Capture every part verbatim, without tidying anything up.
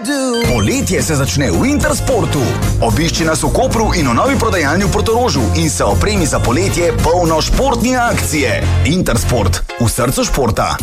Poletje se začne v Intersportu. Obišči nas v Kopru in v novi prodajalni v Portorožu in se opremi za poletje polno športne akcije. Intersport, v srcu športa.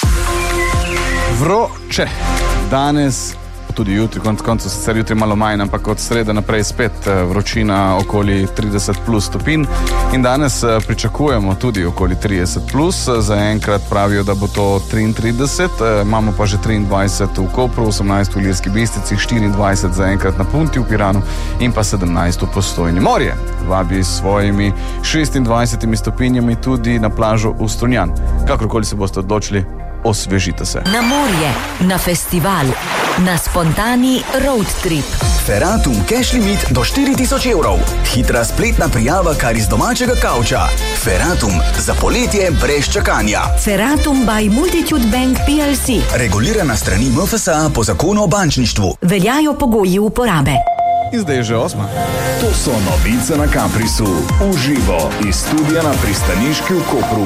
Vroče. Danes, tudi jutri, konc koncu sicer jutri malo manj, ampak od srede naprej spet vročina okoli trideset plus stopinj in danes pričakujemo tudi okoli trideset plus. Zaenkrat pravijo, da bo to triintrideset, imamo pa že triindvajset v Kopru, osemnajst v Ilirski Bistrici, štiriindvajset zaenkrat na Punti v Piranu in pa sedemnajst v Postojni. Morje vabi s svojimi šestindvajsetimi stopinjami tudi na plažo v Strunjan. Kakorkoli se boste odločili, osvežite se. Na morje, na festival, na spontani road trip. Ferratum cash limit do štiri tisoč evrov. Hitra spletna prijava kar iz domačega kavča. Ferratum za poletje brez čakanja. Ferratum by Multitude Bank P L C. Regulirana strani M F S A po zakonu o bančništvu. Veljajo pogoji uporabe. In zdaj je že osma. To so novice na Caprisu. Uživo iz studia na Pristaniški v Kopru.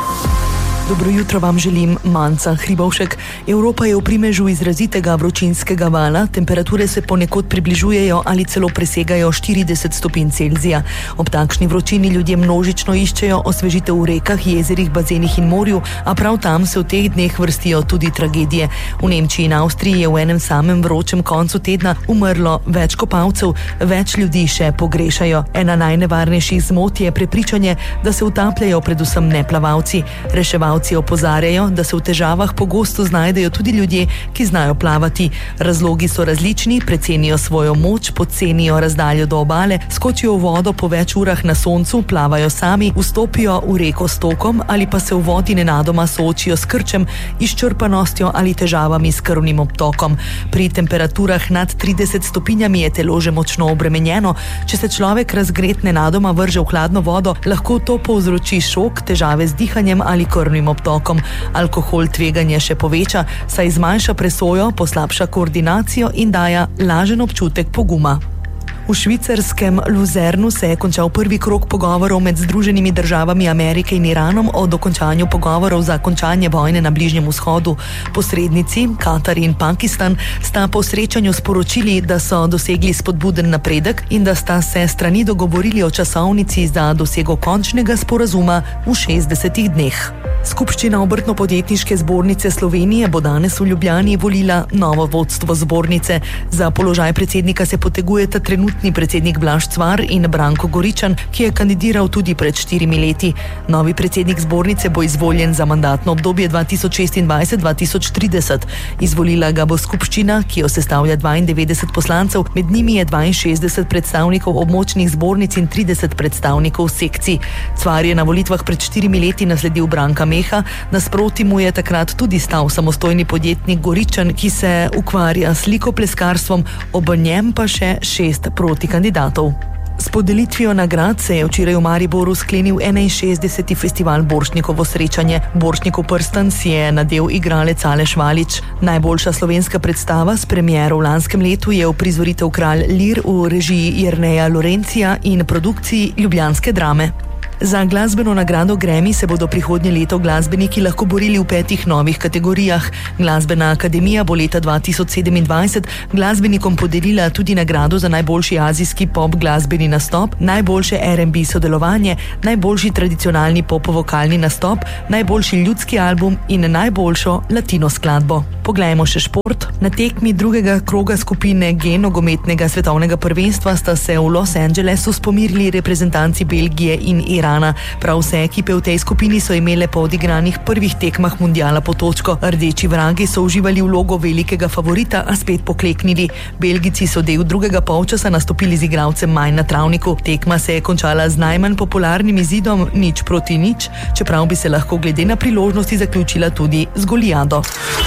Dobro jutro vam želim, Manca Hribovšek. Evropa je v primežu izrazitega vročinskega vala, temperature se ponekod približujejo ali celo presegajo štirideset stopinj Celzija. Ob takšni vročini ljudje množično iščejo osvežitev v rekah, jezerih, bazenih in morju, a prav tam se v teh dneh vrstijo tudi tragedije. V Nemčiji in Avstriji je v enem samem vročem koncu tedna umrlo več kopalcev, več ljudi še pogrešajo. Ena najnevarnejših zmot je prepričanje, da se utapljajo predvsem neplavalci. Reševalci opozarjajo, da se v težavah pogosto znajdejo tudi ljudje, ki znajo plavati. Razlogi so različni, precenijo svojo moč, podcenijo razdaljo do obale, skočijo v vodo po več urah na soncu, plavajo sami, vstopijo v reko s tokom ali pa se v vodi nenadoma soočijo s krčem, izčrpanostjo ali težavami s krvnim obtokom. Pri temperaturah nad trideset stopinjami je telo že močno obremenjeno. Če se človek razgret nenadoma vrže v hladno vodo, lahko to povzroči šok, težave z dihanjem ali krvnim obtokom. Alkohol tveganje še poveča, saj zmanjša presojo, poslabša koordinacijo in daje lažen občutek poguma. V švicarskem Luzernu se je končal prvi krog pogovorov med Združenimi državami Amerike in Iranom o dokončanju pogovorov za končanje vojne na Bližnjem vzhodu. Posrednici, Katar in Pakistan, sta po srečanju sporočili, da so dosegli spodbuden napredek in da sta se strani dogovorili o časovnici za dosego končnega sporazuma v šestdesetih dneh. Skupščina Obrtno-podjetniške zbornice Slovenije bo danes v Ljubljani volila novo vodstvo zbornice. Za položaj predsednika se potegujeta trenutni predsednik Blaž Cvar in Branko Goričan, ki je kandidiral tudi pred štirimi leti. Novi predsednik zbornice bo izvoljen za mandatno obdobje dva tisoč šestindvajset do dva tisoč trideset. Izvolila ga bo skupščina, ki jo sestavlja dvaindevetdeset poslancev, med njimi je dvainšestdeset predstavnikov območnih zbornic in trideset predstavnikov sekcij. Cvar je na volitvah pred štirimi leti nasledil Branka Meha, nasproti mu je takrat tudi stal samostojni podjetnik Goričan, ki se ukvarja s slikopleskarstvom, ob njem pa še šest protikandidatov. S podelitvijo nagrad se je včeraj v Mariboru sklenil enainšestdeseti festival Borštnikovo srečanje. Borštnikov prstan si je nadel igralec Aleš Valič. Najboljša slovenska predstava s premiero v lanskem letu je uprizoritev Kralj Lir v režiji Jerneja Lorencija in produkciji Ljubljanske drame. Za glasbeno nagrado Grammy se bodo prihodnje leto glasbeniki lahko borili v petih novih kategorijah. Glasbena akademija bo leta dva tisoč sedemindvajset glasbenikom podelila tudi nagrado za najboljši azijski pop glasbeni nastop, najboljše R and B sodelovanje, najboljši tradicionalni pop-vokalni nastop, najboljši ljudski album in najboljšo latino skladbo. Poglejmo še šport. Na tekmi drugega kroga skupine G nogometnega svetovnega prvenstva sta se v Los Angelesu spomirili reprezentanci Belgije in Irana. Prav vse ekipe v tej skupini so imele po odigranih prvih tekmah mundiala po točko. Rdeči vragi so uživali vlogo velikega favorita, a spet pokleknili. Belgijci so del drugega polčasa nastopili z igralcem manj na travniku. Tekma se je končala z najmanj popularnim izidom nič proti nič, čeprav bi se lahko glede na priložnosti zaključila tudi z golijado.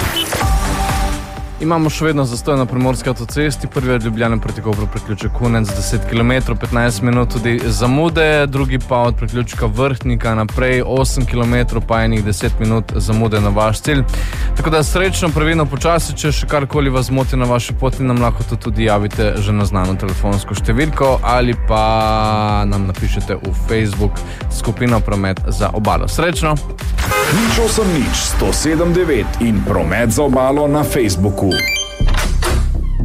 Imamo še vedno zastoj na Primorski avtocesti, prvi od Ljubljane proti Kopru priključek Kunec, deset kilometrov, petnajst minut tudi zamude, drugi pa od priključka Vrhnika naprej, osem kilometrov pa enih deset minut zamude na vaš cilj. Tako da srečno, pravilno počasi, če še karkoli vas moti na vaši poti, nam lahko to tudi javite že na znano telefonsko številko ali pa nam napišete v Facebook skupino Promet za obalo. Srečno! Nič osem nič sto sedem devet in Promet za obalo na Facebooku.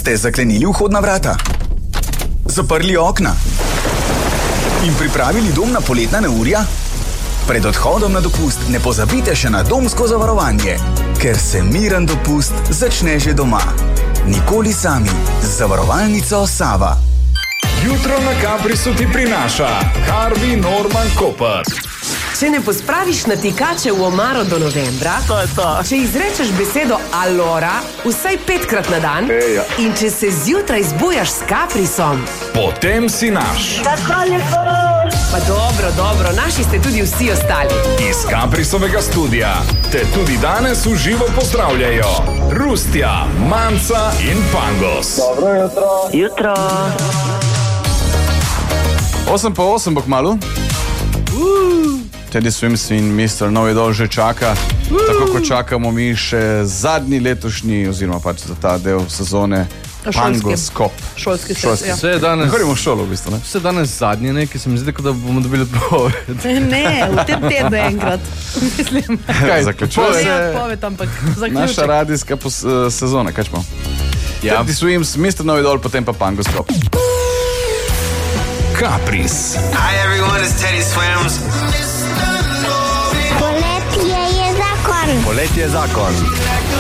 Ste zaklenili vhodna vrata? Zaprli okna? In pripravili dom na poletna neurja? Pred odhodom na dopust ne pozabite še na domsko zavarovanje, ker se miren dopust začne že doma. Nikoli sami z zavarovalnico Sava. Jutro na Caprisu ti prinaša Harvey Norman Koper. Če ne pospraviš natikače v omaro do novembra, to je to. Če izrečeš besedo alora vsaj petkrat na dan, Eja. In če se zjutraj zbujaš s Caprisom, Potem si naš. pa dobro, dobro, naši ste tudi vsi ostali. Iz Caprisovega studia te tudi danes v živo pozdravljajo Rustja, Manca in Pangos. Jutro. osem pa osem bo kmalu. Teddy Swims in mister Novi Dol že čaka. Tako kot čakamo mi še zadnji letošnji, oziroma pač za ta del sezone Pangoskop. Šolski Šolski. ja. Vse je danes, Hodimo v šolo, v bistvu, ne? vse je danes zadnje, ne, ki se mi zdi, kot da bomo dobili odpoved. Ne, v tem tednu enkrat. Mislim. Kaj, zaključuje Ne se odpoved, ampak naša zaključek. radijska pos, uh, sezona, kaj čemo? Ja. Teddy Swims, mister Novi Dol, potem pa Pangoskop. Capris. Hi everyone, it's Teddy Swims. Poletje je zakon. Poletje je zakon.